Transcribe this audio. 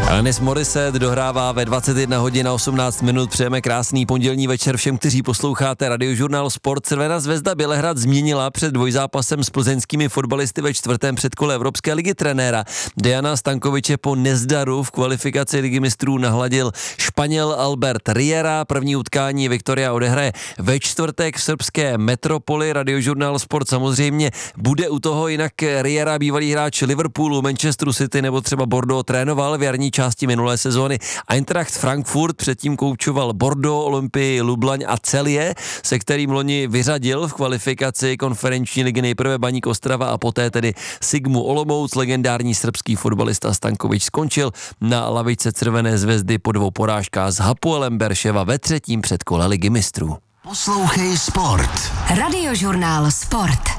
Alanis Morissette dohrává ve 21 hodin a 18 minut. Přejeme krásný pondělní večer všem, kteří posloucháte Radiožurnál Sport. Crvená Zvezda Bělehrad změnila před dvojzápasem s plzeňskými fotbalisty ve čtvrtém předkole Evropské ligy trenéra. Dejana Stankoviče po nezdaru v kvalifikaci ligy mistrů nahladil Španěl Albert Riera. První utkání Viktoria odehraje ve čtvrtek v srbské metropoli. Radiožurnál Sport samozřejmě bude u toho, jinak Riera, bývalý hráč Liverpoolu, Manchesteru City nebo třeba Bordeaux, trénoval v jarní části minulé sezóny Eintracht Frankfurt, předtím koučoval Bordeaux, Olympii, Lublaň a Celje, se kterým loni vyřadil v kvalifikaci konferenční ligy nejprve Baník Ostrava a poté tedy Sigmu Olomouc. Legendární srbský fotbalista Stankovič skončil na lavičce Crvené Zvezdy po 2 porážkách s Hapoelem Berševa ve 3. předkole ligy mistrů. Poslouchej Sport. Radiožurnál Sport.